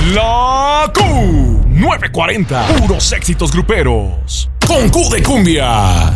La Q940. Puros éxitos gruperos. Con Q de cumbia.